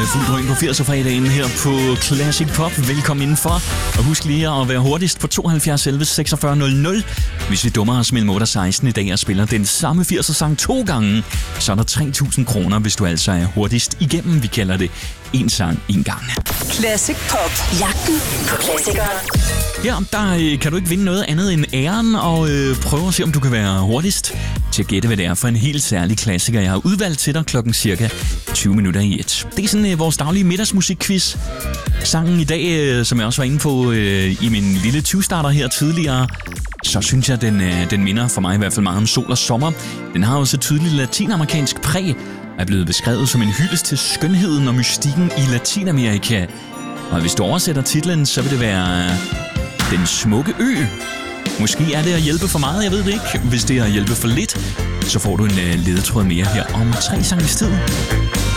fuld drøn på 80'er-fredagen her på Classic Pop. Velkommen indenfor. Og husk lige at være hurtigst på 72 11 46 00. Hvis vi dummer os mellem 8 og 16 i dag og spiller den samme 80'er-sang 2 gange, så er der 3.000 kroner, hvis du altså er hurtigst igennem. Vi kalder det en sang en gang. Classic Pop. Jagten på klassikere. Ja, der kan du ikke vinde noget andet end æren og prøve at se, om du kan være hurtigst til at gætte, hvad det er for en helt særlig klassiker, jeg har udvalgt til dig klokken cirka 20 minutter i 1. Det er sådan vores daglige middagsmusikquiz. Sangen i dag, som jeg også var inde på i min lille 20-starter her tidligere, så synes jeg, den minder for mig i hvert fald meget om sol og sommer. Den har også et tydeligt latinamerikansk præg og er blevet beskrevet som en hyldest til skønheden og mystikken i Latinamerika. Og hvis du oversætter titlen, så vil det være Den Smukke Ø. Måske er det at hjælpe for meget, jeg ved det ikke. Hvis det er at hjælpe for lidt, så får du en ledetråd mere her om 3 sanges tid.